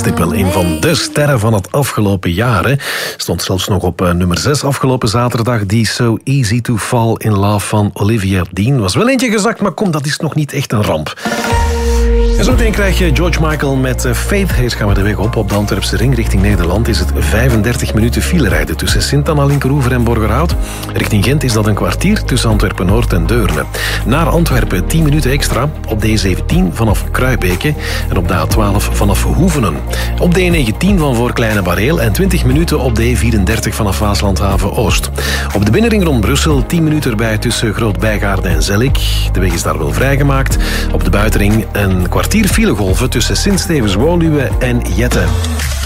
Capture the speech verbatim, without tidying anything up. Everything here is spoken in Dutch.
ik wel. Een van de sterren van het afgelopen jaar. Hè. Stond zelfs nog op uh, nummer zes afgelopen zaterdag. Die So Easy to Fall in Love van Olivia Dean. Was wel eentje gezakt, maar kom, dat is nog niet echt een ramp. En zo meteen krijg je George Michael met Faith. Eerst gaan we de weg op. Op de Antwerpse ring richting Nederland is het vijfendertig minuten file rijden tussen Sint-Anna, Linkeroever en Borgerhout. Richting Gent is dat een kwartier tussen Antwerpen-Noord en Deurne. Naar Antwerpen tien minuten extra op de E zeventien vanaf Kruibeke en op de A twaalf vanaf Hoevenen. Op de E negentien van voor Kleine Bareel en twintig minuten op de E vierendertig vanaf Waaslandhaven-Oost. Op de binnenring rond Brussel tien minuten erbij tussen Groot-Bijgaarden en Zellik. De weg is daar wel vrijgemaakt. Op de buitenring een kwartier filegolven tussen Sint-Stevens-Woluwe en Jette.